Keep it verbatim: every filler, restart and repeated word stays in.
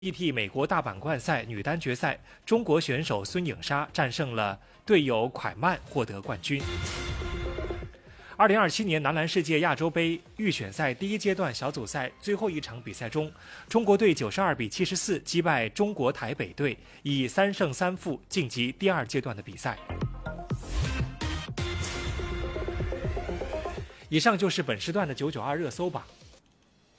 E T 美国大满贯赛女单决赛，中国选手孙颖莎战胜了队友蒯曼，获得冠军。二零二七年男篮世界亚洲杯预选赛第一阶段小组赛最后一场比赛中，中国队九十二比七十四击败中国台北队，以三胜三负晋级第二阶段的比赛。以上就是本时段的九九二热搜榜。